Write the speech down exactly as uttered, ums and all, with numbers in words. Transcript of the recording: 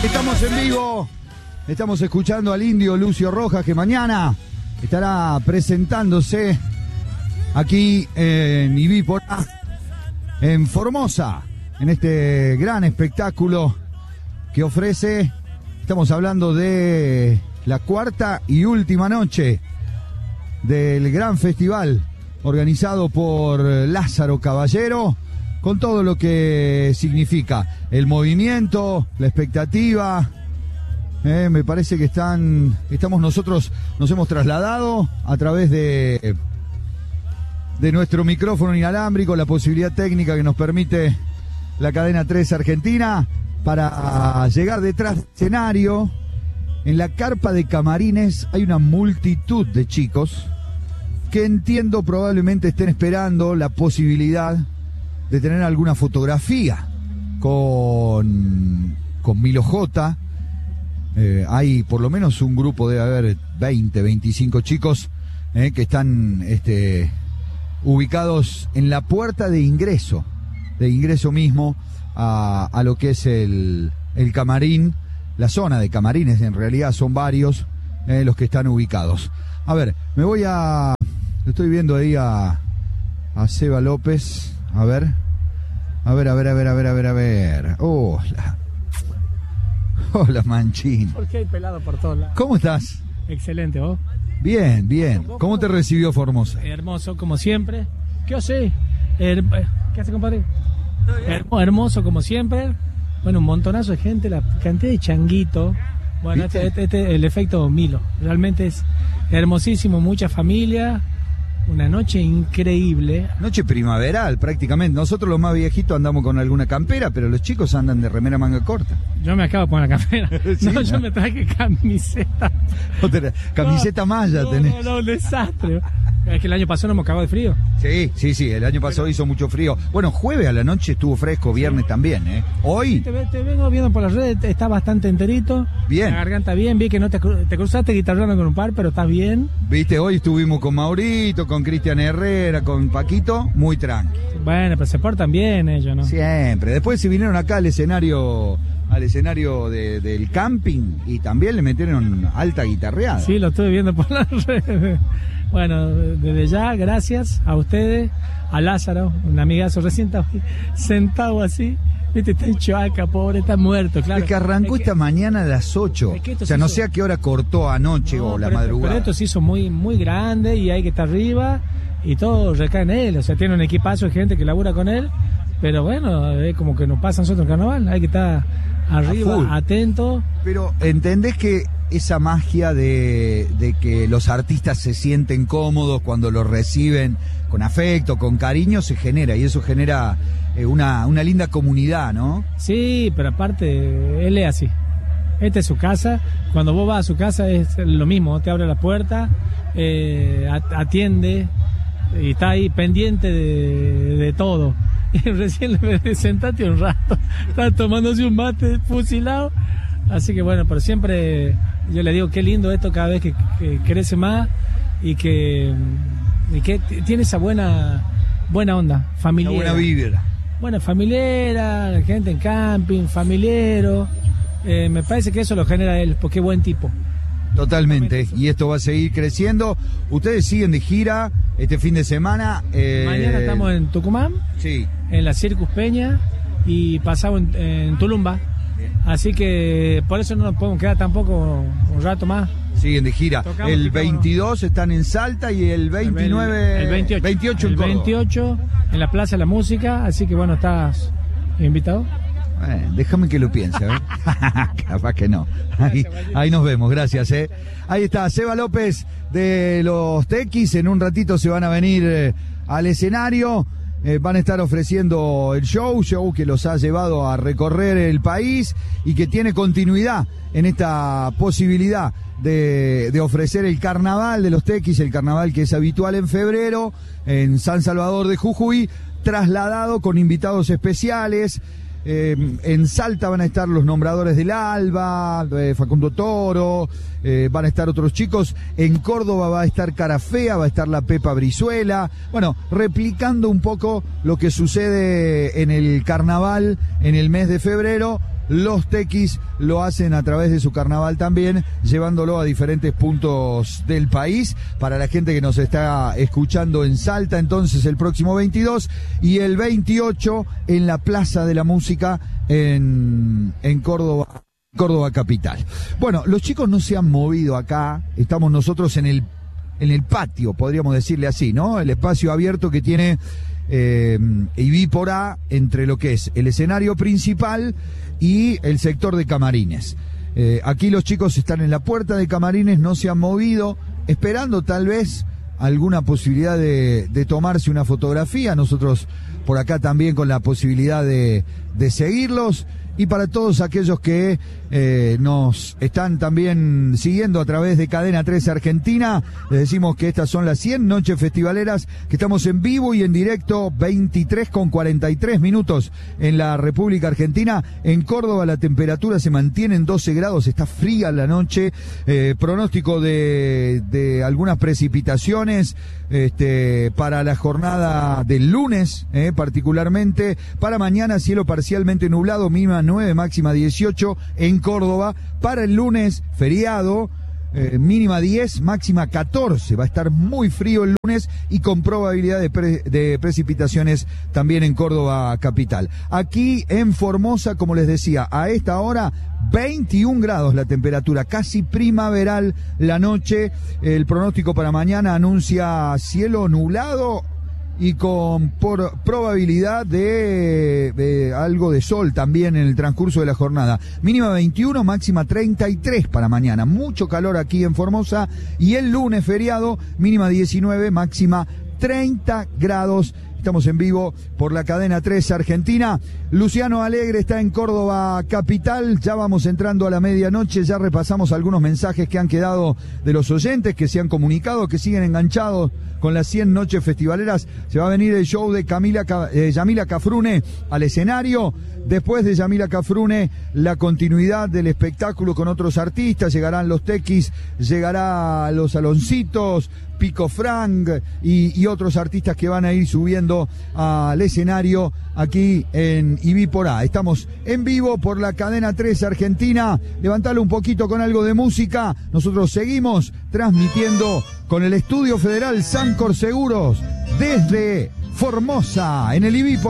Estamos en vivo, estamos escuchando al indio Lucio Rojas, que mañana estará presentándose aquí en Ibípora, en Formosa, en este gran espectáculo que ofrece. Estamos hablando de la cuarta y última noche del gran festival organizado por Lázaro Caballero, con todo lo que significa el movimiento, la expectativa. Eh, me parece que están, estamos nosotros, nos hemos trasladado a través de, de nuestro micrófono inalámbrico, la posibilidad técnica que nos permite la cadena tres Argentina, para llegar detrás del escenario. En la carpa de camarines hay una multitud de chicos que entiendo probablemente estén esperando la posibilidad de tener alguna fotografía con, con Milo J. Eh, hay por lo menos un grupo, debe haber veinte, veinticinco chicos eh, que están este, ubicados en la puerta de ingreso, de ingreso mismo a, a lo que es el, el camarín, la zona de camarines. En realidad son varios eh, los que están ubicados. A ver, me voy a... Estoy viendo ahí a, a Seba López. A ver, a ver, a ver, a ver, a ver, a ver, a ver. Hola. Hola, Manchín. ¿Por qué hay pelado por todos lados? ¿Cómo estás? Excelente, ¿vos? Bien, bien. ¿Cómo te recibió Formosa? Hermoso, como siempre. ¿Qué hace? Her... ¿Qué hace, compadre? Her... Hermoso, como siempre. Bueno, un montonazo de gente, la cantidad de changuito. Bueno, este, este, este, el efecto Milo. Realmente es hermosísimo, mucha familia. Una noche increíble. Noche primaveral, prácticamente. Nosotros los más viejitos andamos con alguna campera, pero los chicos andan de remera manga corta. Yo me acabo de poner la campera. ¿Sí? No, yo me traje camiseta. Camiseta no, malla no, tenés. No, no, un desastre. Es que el año pasado nos hemos cagado de frío. Sí, sí, sí, el año pasado hizo mucho frío. Bueno, jueves a la noche estuvo fresco, viernes sí. también, ¿eh? Hoy... Sí, te, te vengo viendo por las redes, está bastante enterito. Bien. La garganta bien, vi que no te, te cruzaste guitarrando con un par, pero estás bien. Viste, hoy estuvimos con Maurito, con Cristian Herrera, con Paquito, muy tranqui. Bueno, pero se portan bien ellos, ¿no? Siempre. Después se vinieron acá al escenario... al escenario de, del camping y también le metieron alta guitarreada. Sí, lo estuve viendo por las redes. Bueno, desde ya, gracias a ustedes, a Lázaro, un amigazo, recién estaba sentado así, viste, está hecho acá, pobre, está muerto, claro. Es que arrancó es que, esta mañana a las ocho, es que o sea, no hizo... sé a qué hora cortó anoche no, o la pero, madrugada. Pero esto se hizo muy, muy grande y hay que estar arriba y todo recae en él, o sea, tiene un equipazo de gente que labura con él, pero bueno, es como que nos pasa a nosotros en carnaval, hay que estar arriba, atento. Pero ¿entendés que esa magia de, de que los artistas se sienten cómodos cuando los reciben con afecto, con cariño, se genera, y eso genera eh, una, una linda comunidad, ¿no? Sí, pero aparte, él es así. Esta es su casa, cuando vos vas a su casa es lo mismo, te abre la puerta, eh, atiende y está ahí pendiente de, de todo. Y recién le dije, sentate un rato, está tomándose un mate fusilado. Así que bueno, pero siempre yo le digo qué lindo esto cada vez que, que crece más y que, y que tiene esa buena buena onda, familiar. Una buena vibra. Bueno, familiera, gente en camping, familiero. Eh, me parece que eso lo genera él, porque es buen tipo. Totalmente, y esto va a seguir creciendo. Ustedes siguen de gira este fin de semana. Eh... Mañana estamos en Tucumán, sí, en la Circus Peña, y pasamos en, en Tulumba. Bien. Así que por eso no nos podemos quedar tampoco un rato más. Siguen de gira. Tocamos, el veintidós están en Salta y el veintinueve, el, el veintiocho, veintiocho en el veintiocho en la Plaza de la Música. Así que bueno, estás invitado. Eh, déjame que lo piense, ¿eh? Capaz que no. Ahí, ahí nos vemos, gracias, ¿eh? Ahí está Seba López de los Tequis. En un ratito se van a venir eh, al escenario. Eh, van a estar ofreciendo el show, show que los ha llevado a recorrer el país y que tiene continuidad en esta posibilidad de, de ofrecer el carnaval de los Tequis, el carnaval que es habitual en febrero en San Salvador de Jujuy, trasladado con invitados especiales. Eh, en Salta van a estar los Nombradores del Alba, eh, Facundo Toro, eh, van a estar otros chicos. En Córdoba va a estar Cara Fea, va a estar la Pepa Brizuela. Bueno, replicando un poco lo que sucede en el carnaval en el mes de febrero. los Tequis lo hacen a través de su carnaval también, llevándolo a diferentes puntos del país. Para la gente que nos está escuchando en Salta, entonces el próximo veintidós y el veintiocho en la Plaza de la Música en, en Córdoba, Córdoba capital. Bueno, los chicos no se han movido acá, estamos nosotros en el, en el patio, podríamos decirle así, ¿no? El espacio abierto que tiene eh, Ibípora entre lo que es el escenario principal y el sector de camarines. Eh, aquí los chicos están en la puerta de camarines, no se han movido, esperando tal vez alguna posibilidad de, de tomarse una fotografía. Nosotros por acá también con la posibilidad de, de seguirlos. Y para todos aquellos que eh, nos están también siguiendo a través de Cadena tres Argentina, les decimos que estas son las cien noches festivaleras, que estamos en vivo y en directo, veintitrés con cuarenta y tres minutos en la República Argentina. En Córdoba la temperatura se mantiene en doce grados, está fría la noche, eh, pronóstico de, de algunas precipitaciones este, para la jornada del lunes, eh, particularmente. Para mañana cielo parcialmente nublado, mínima nueve, máxima dieciocho en Córdoba. Para el lunes, feriado, eh, mínima diez, máxima catorce. Va a estar muy frío el lunes y con probabilidad de, pre, de precipitaciones también en Córdoba capital. Aquí en Formosa, como les decía, a esta hora veintiún grados la temperatura, casi primaveral la noche. El pronóstico para mañana anuncia cielo nublado y con por probabilidad de, de algo de sol también en el transcurso de la jornada. Mínima veintiuno, máxima treinta y tres para mañana. Mucho calor aquí en Formosa. Y el lunes feriado, mínima diecinueve, máxima treinta grados. Estamos en vivo por la Cadena tres Argentina. Luciano Alegre está en Córdoba capital. Ya vamos entrando a la medianoche. Ya repasamos algunos mensajes que han quedado de los oyentes que se han comunicado, que siguen enganchados con las cien noches festivaleras. Se va a venir el show de Camila, eh, Yamila Cafrune al escenario. Después de Yamila Cafrune, la continuidad del espectáculo con otros artistas. Llegarán los Tequis, llegará los Aloncitos, Pico Frank y, y otros artistas que van a ir subiendo al escenario aquí en Ibípora. Estamos en vivo por la Cadena tres Argentina. Levantalo un poquito con algo de música. Nosotros seguimos transmitiendo con el Estudio Federal Sancor Seguros desde Formosa en el Ibípora.